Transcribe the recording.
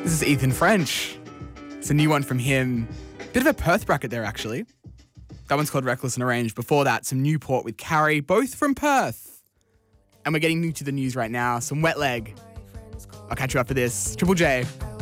This is Ethan French. It's a new one from him. Bit of a Perth bracket there, actually. That one's called Reckless and Arranged. Before that, some Newport with Carrie, both from Perth. And we're getting into the news right now. Some Wet Leg. I'll catch you after this. Triple J.